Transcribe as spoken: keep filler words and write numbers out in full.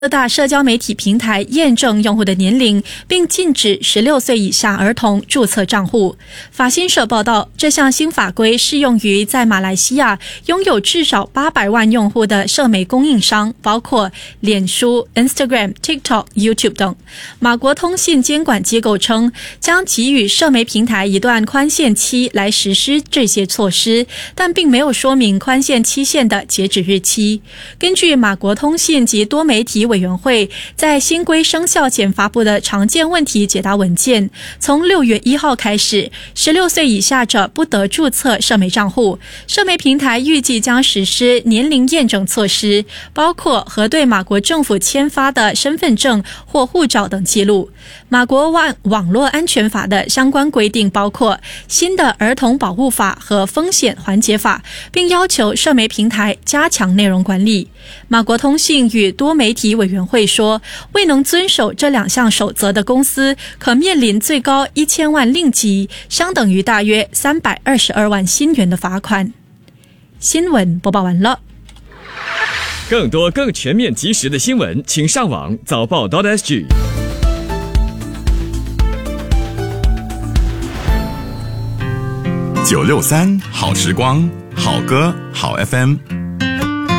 各大社交媒体平台验证用户的年龄，并禁止十六岁以下儿童注册账户。法新社报道，这项新法规适用于在马来西亚拥有至少八百万用户的社媒供应商，包括脸书、Instagram、TikTok、YouTube 等。马国通信监管机构称，将给予社媒平台一段宽限期来实施这些措施，但并没有说明宽限期限的截止日期。根据马国通信及多媒体委员会在新规生效前发布的常见问题解答文件，从六月一号开始，十六岁以下者不得注册社媒账户。社媒平台预计将实施年龄验证措施，包括核对马国政府签发的身份证或护照等记录。马国网网络安全法的相关规定包括新的儿童保护法和风险缓解法，并要求社媒平台加强内容管理。马国通信与多媒体委员会说，未能遵守这两项守则的公司可面临最高一千万令吉，相等于大约三百二十二万新元的罚款。新闻播报完了。 更多更全面及时的新闻，请上网早报 .sg。 九六三好时光，好歌好 F M。